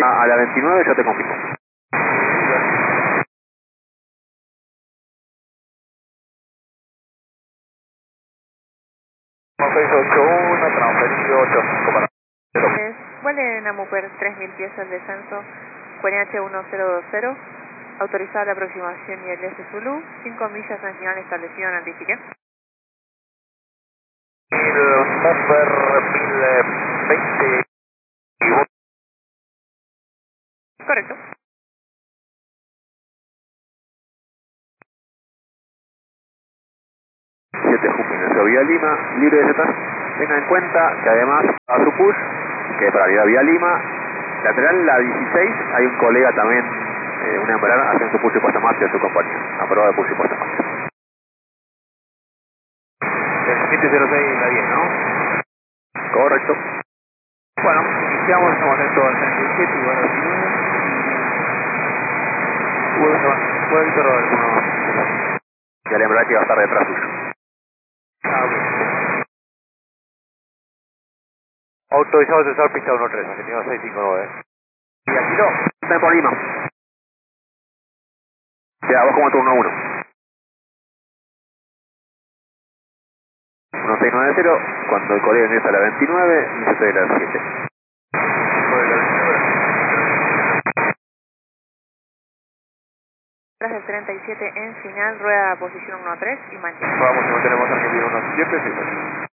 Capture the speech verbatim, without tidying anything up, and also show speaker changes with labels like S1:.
S1: a la veintinueve, yo te confirmo.
S2: seis ocho uno, transferido ocho cinco para...
S3: Vuelen a Muper tres mil pies al descenso, Q N H uno cero dos cero, autorizada la aproximación y el S Zulu, cinco millas en señal establecido en Antifique.
S2: Muper mil veinte.
S3: Correcto.
S1: siete Júpiter, Vía Lima, libre de Z. Tenga en cuenta que además a su push, que para ir a Vía Lima, lateral la dieciséis, hay un colega también, eh, una embarada, haciendo su push y puesta en marcha de su compañía. Aprobado de push y puesta en marcha.
S2: El siete cero seis, la diez, ¿no?
S1: Correcto.
S2: Bueno, iniciamos, estamos atentos al treinta y siete y bueno, veintinueve. Y puede evitar alguno.
S1: Y la embarada que va a estar detrás suyo.
S2: Ah, ok. Autorizado a cesar pista uno tres, Argentina seis cinco nueve.
S1: Y aquí no, está por Lima. Ya, abajo como turno uno. uno seis nueve cero, cuando el colega ingresa a la veintinueve, y se estoy a la siete.
S3: Tras el treinta y siete en final, rueda posición uno tres y mantiene.
S2: Vamos, no tenemos Argentina uno siete, sí.